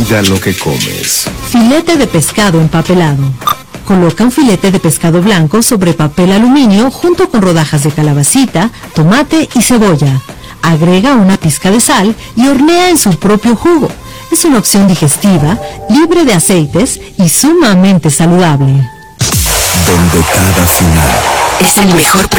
Cuida lo que comes. Filete de pescado empapelado. Coloca un filete de pescado blanco sobre papel aluminio junto con rodajas de calabacita, tomate y cebolla. Agrega una pizca de sal y hornea en su propio jugo. Es una opción digestiva, libre de aceites y sumamente saludable. Donde cada final es el mejor